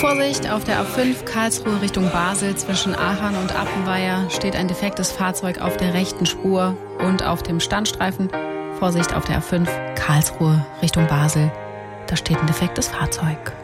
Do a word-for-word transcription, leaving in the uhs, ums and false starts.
Vorsicht, auf der A fünf Karlsruhe Richtung Basel zwischen Aachen und Appenweier steht ein defektes Fahrzeug auf der rechten Spur und auf dem Standstreifen. Vorsicht, auf der A fünf Karlsruhe Richtung Basel, da steht ein defektes Fahrzeug.